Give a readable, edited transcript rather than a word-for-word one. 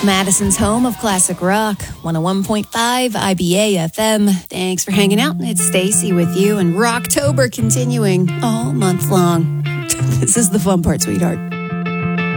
Madison's home of classic rock, 101.5 IBA FM. Thanks for hanging out. It's Stacy with you, and Rocktober continuing all month long. This is the fun part, sweetheart.